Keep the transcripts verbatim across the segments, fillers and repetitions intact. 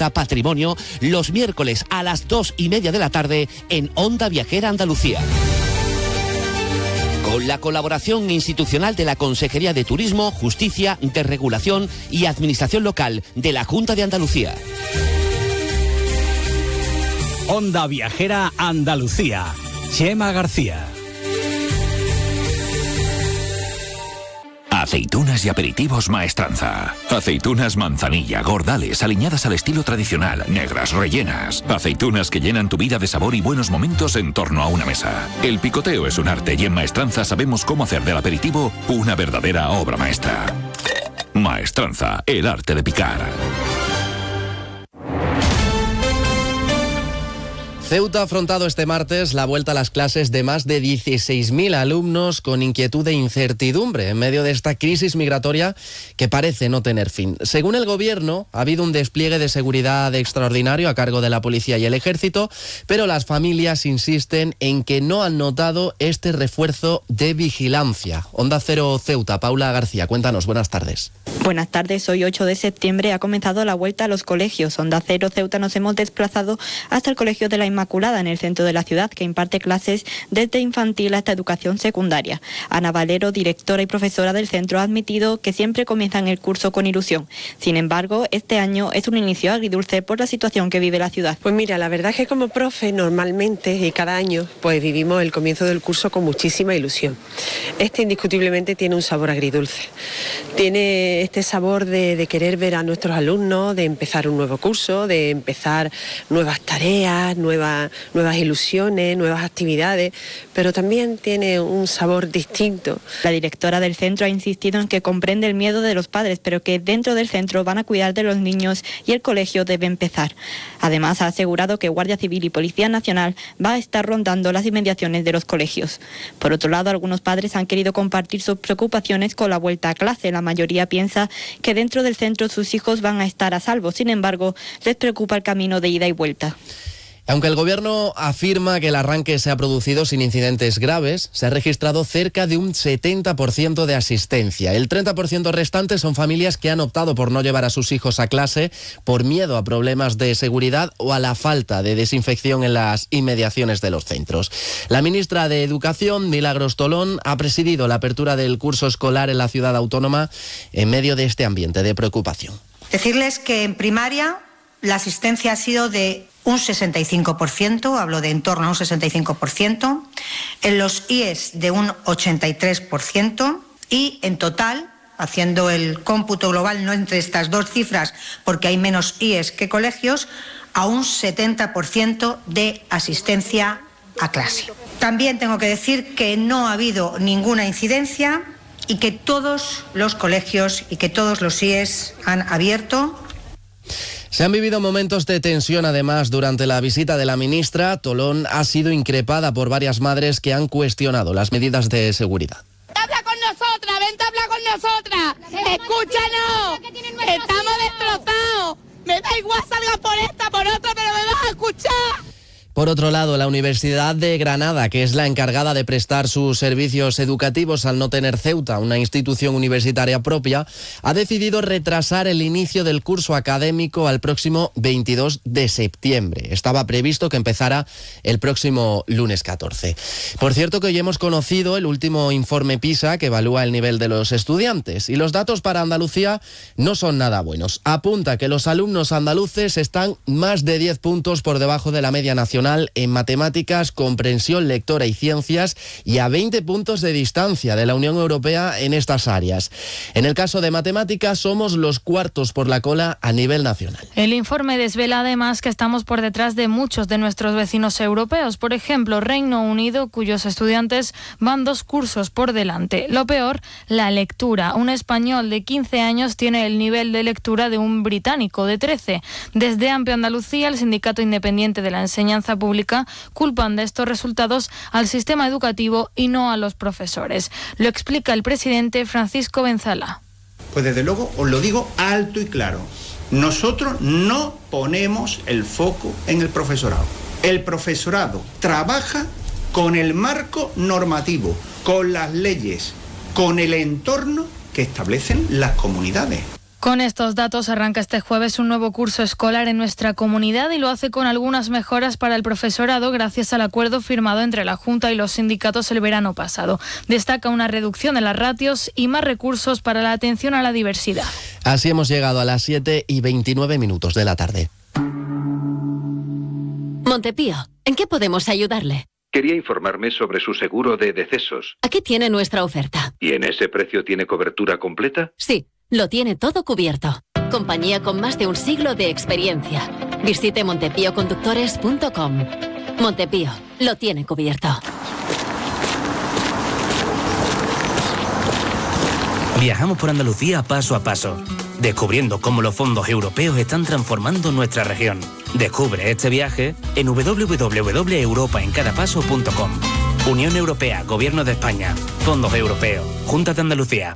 naturaleza, patrimonio, los miércoles a las dos y media de la tarde en Onda Viajera Andalucía. Con la colaboración institucional de la Consejería de Turismo, Justicia, Desregulación y Administración Local de la Junta de Andalucía. Onda Viajera Andalucía. Chema García. Aceitunas y aperitivos Maestranza. Aceitunas manzanilla, gordales, aliñadas al estilo tradicional, negras, rellenas. Aceitunas que llenan tu vida de sabor y buenos momentos en torno a una mesa. El picoteo es un arte y en Maestranza sabemos cómo hacer del aperitivo una verdadera obra maestra. Maestranza, el arte de picar. Ceuta ha afrontado este martes la vuelta a las clases de más de dieciséis mil alumnos con inquietud e incertidumbre en medio de esta crisis migratoria que parece no tener fin. Según el gobierno, ha habido un despliegue de seguridad extraordinario a cargo de la policía y el ejército, pero las familias insisten en que no han notado este refuerzo de vigilancia. Onda Cero Ceuta, Paula García, cuéntanos, buenas tardes. Buenas tardes, hoy ocho de septiembre ha comenzado la vuelta a los colegios. Onda Cero Ceuta nos hemos desplazado hasta el Colegio de la Inmaculada en el centro de la ciudad, que imparte clases desde infantil hasta educación secundaria. Ana Valero, directora y profesora del centro, ha admitido que siempre comienzan el curso con ilusión. Sin embargo, este año es un inicio agridulce por la situación que vive la ciudad. Pues mira, la verdad es que como profe normalmente y cada año pues vivimos el comienzo del curso con muchísima ilusión. Este indiscutiblemente tiene un sabor agridulce. Tiene este sabor de, de querer ver a nuestros alumnos, de empezar un nuevo curso, de empezar nuevas tareas, nuevas, nuevas ilusiones, nuevas actividades, pero también tiene un sabor distinto. La directora del centro ha insistido en que comprende el miedo de los padres, pero que dentro del centro van a cuidar de los niños y el colegio debe empezar. Además, ha asegurado que Guardia Civil y Policía Nacional va a estar rondando las inmediaciones de los colegios. Por otro lado, algunos padres han querido compartir sus preocupaciones con la vuelta a clase. La mayoría piensa que dentro del centro sus hijos van a estar a salvo. Sin embargo, les preocupa el camino de ida y vuelta. Aunque el gobierno afirma que el arranque se ha producido sin incidentes graves, se ha registrado cerca de un setenta por ciento de asistencia. El treinta por ciento restante son familias que han optado por no llevar a sus hijos a clase por miedo a problemas de seguridad o a la falta de desinfección en las inmediaciones de los centros. La ministra de Educación, Milagros Tolón, ha presidido la apertura del curso escolar en la ciudad autónoma en medio de este ambiente de preocupación. Decirles que en primaria la asistencia ha sido de un sesenta y cinco por ciento, hablo de en torno a un sesenta y cinco por ciento, en los I E S de un ochenta y tres por ciento y en total, haciendo el cómputo global, no entre estas dos cifras porque hay menos I E S que colegios, a un setenta por ciento de asistencia a clase. También tengo que decir que no ha habido ninguna incidencia y que todos los colegios y que todos los I E S han abierto. Se han vivido momentos de tensión además durante la visita de la ministra. Tolón ha sido increpada por varias madres que han cuestionado las medidas de seguridad. ¡Habla con nosotras! ¡Vente a hablar con nosotras! ¡Escúchanos! ¡Estamos destrozados! Me da igual, salga por esta, por otra, pero me vas a escuchar. Por otro lado, la Universidad de Granada, que es la encargada de prestar sus servicios educativos al no tener Ceuta, una institución universitaria propia, ha decidido retrasar el inicio del curso académico al próximo veintidós de septiembre. Estaba previsto que empezara el próximo lunes catorce. Por cierto, que hoy hemos conocido el último informe PISA que evalúa el nivel de los estudiantes y los datos para Andalucía no son nada buenos. Apunta que los alumnos andaluces están más de diez puntos por debajo de la media nacional en matemáticas, comprensión lectora y ciencias y a veinte puntos de distancia de la Unión Europea en estas áreas. En el caso de matemáticas somos los cuartos por la cola a nivel nacional. El informe desvela además que estamos por detrás de muchos de nuestros vecinos europeos. Por ejemplo, Reino Unido, cuyos estudiantes van dos cursos por delante. Lo peor, la lectura. Un español de quince años tiene el nivel de lectura de un británico de trece. Desde Amplio Andalucía, el Sindicato Independiente de la Enseñanza Pública, culpan de estos resultados al sistema educativo y no a los profesores. Lo explica el presidente Francisco Benzala. Pues desde luego os lo digo alto y claro. Nosotros no ponemos el foco en el profesorado. El profesorado trabaja con el marco normativo, con las leyes, con el entorno que establecen las comunidades. Con estos datos arranca este jueves un nuevo curso escolar en nuestra comunidad y lo hace con algunas mejoras para el profesorado gracias al acuerdo firmado entre la Junta y los sindicatos el verano pasado. Destaca una reducción de las ratios y más recursos para la atención a la diversidad. Así hemos llegado a las siete y veintinueve minutos de la tarde. Montepío, ¿en qué podemos ayudarle? Quería informarme sobre su seguro de decesos. Aquí tiene nuestra oferta. ¿Y en ese precio tiene cobertura completa? Sí, lo tiene todo cubierto. Compañía con más de un siglo de experiencia. Visite montepío conductores punto com. Montepío, lo tiene cubierto. Viajamos por Andalucía paso a paso, descubriendo cómo los fondos europeos están transformando nuestra región. Descubre este viaje en doble u doble u doble u punto europa en cada paso punto com. Unión Europea, Gobierno de España, Fondos Europeos, Junta de Andalucía.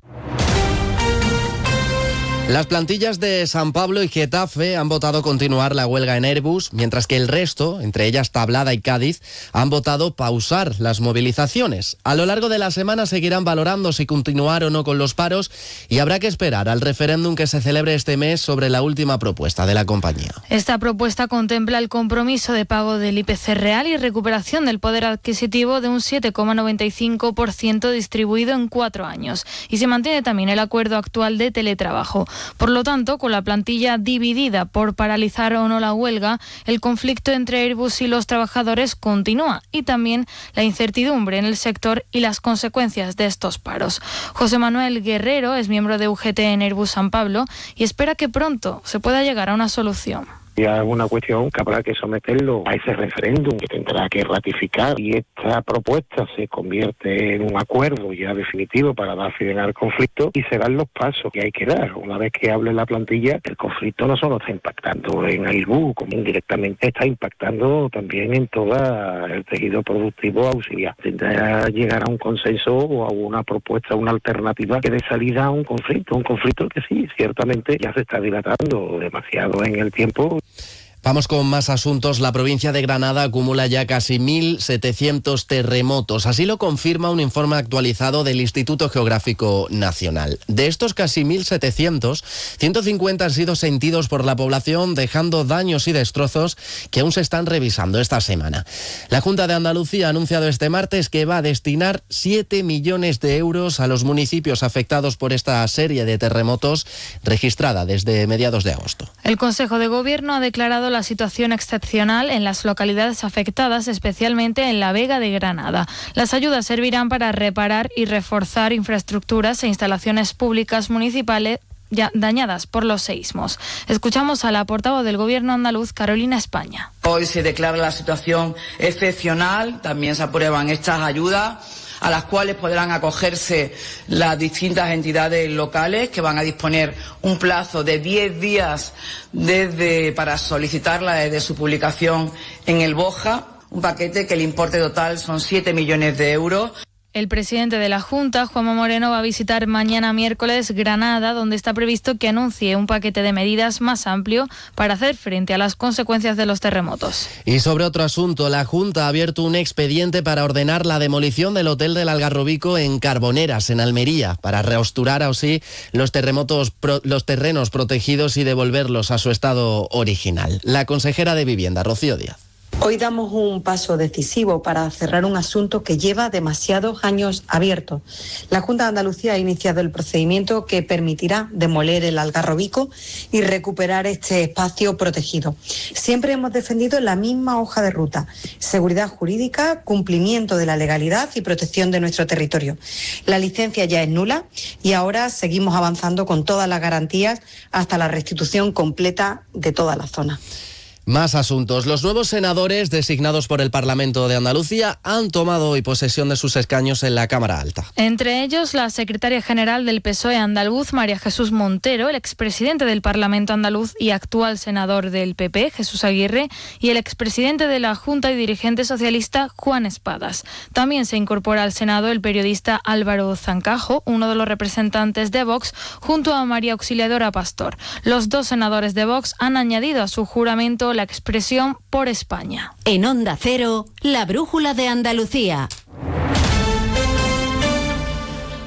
Las plantillas de San Pablo y Getafe han votado continuar la huelga en Airbus, mientras que el resto, entre ellas Tablada y Cádiz, han votado pausar las movilizaciones. A lo largo de la semana seguirán valorando si continuar o no con los paros y habrá que esperar al referéndum que se celebre este mes sobre la última propuesta de la compañía. Esta propuesta contempla el compromiso de pago del I P C real y recuperación del poder adquisitivo de un siete coma noventa y cinco por ciento distribuido en cuatro años. Y se mantiene también el acuerdo actual de teletrabajo. Por lo tanto, con la plantilla dividida por paralizar o no la huelga, el conflicto entre Airbus y los trabajadores continúa y también la incertidumbre en el sector y las consecuencias de estos paros. José Manuel Guerrero es miembro de U G T en Airbus San Pablo y espera que pronto se pueda llegar a una solución. Y es una cuestión que habrá que someterlo a ese referéndum que tendrá que ratificar y esta propuesta se convierte en un acuerdo ya definitivo para dar fin al conflicto y se dan los pasos que hay que dar. Una vez que hable la plantilla, el conflicto no solo está impactando en Airbus, como indirectamente está impactando también en todo el tejido productivo auxiliar. Tendrá que llegar a un consenso o a una propuesta, una alternativa que dé salida a un conflicto, un conflicto que sí, ciertamente ya se está dilatando demasiado en el tiempo. Vamos con más asuntos. La provincia de Granada acumula ya casi mil setecientos terremotos. Así lo confirma un informe actualizado del Instituto Geográfico Nacional. De estos casi mil setecientos, ciento cincuenta han sido sentidos por la población, dejando daños y destrozos que aún se están revisando esta semana. La Junta de Andalucía ha anunciado este martes que va a destinar siete millones de euros a los municipios afectados por esta serie de terremotos registrada desde mediados de agosto. El Consejo de Gobierno ha declarado la situación excepcional en las localidades afectadas, especialmente en la Vega de Granada. Las ayudas servirán para reparar y reforzar infraestructuras e instalaciones públicas municipales ya dañadas por los seísmos. Escuchamos a la portavoz del Gobierno andaluz, Carolina España. Hoy se declara la situación excepcional, también se aprueban estas ayudas a las cuales podrán acogerse las distintas entidades locales, que van a disponer un plazo de diez días desde para solicitarla desde su publicación en el BOJA, un paquete que el importe total son siete millones de euros. El presidente de la Junta, Juanma Moreno, va a visitar mañana miércoles Granada, donde está previsto que anuncie un paquete de medidas más amplio para hacer frente a las consecuencias de los terremotos. Y sobre otro asunto, la Junta ha abierto un expediente para ordenar la demolición del Hotel del Algarrobico en Carboneras, en Almería, para rehosturar así los terremotos, los terrenos protegidos y devolverlos a su estado original. La consejera de Vivienda, Rocío Díaz. Hoy damos un paso decisivo para cerrar un asunto que lleva demasiados años abierto. La Junta de Andalucía ha iniciado el procedimiento que permitirá demoler el Algarrobico y recuperar este espacio protegido. Siempre hemos defendido la misma hoja de ruta: seguridad jurídica, cumplimiento de la legalidad y protección de nuestro territorio. La licencia ya es nula y ahora seguimos avanzando con todas las garantías hasta la restitución completa de toda la zona. Más asuntos. Los nuevos senadores designados por el Parlamento de Andalucía han tomado hoy posesión de sus escaños en la Cámara Alta. Entre ellos, la secretaria general del P S O E andaluz, María Jesús Montero, el expresidente del Parlamento andaluz y actual senador del P P, Jesús Aguirre, y el expresidente de la Junta y dirigente socialista, Juan Espadas. También se incorpora al Senado el periodista Álvaro Zancajo, uno de los representantes de Vox, junto a María Auxiliadora Pastor. Los dos senadores de Vox han añadido a su juramento la expresión "por España". En Onda Cero, la brújula de Andalucía.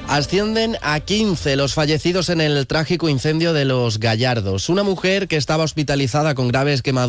Ascienden a quince los fallecidos en el trágico incendio de Los Gallardos. Una mujer que estaba hospitalizada con graves quemaduras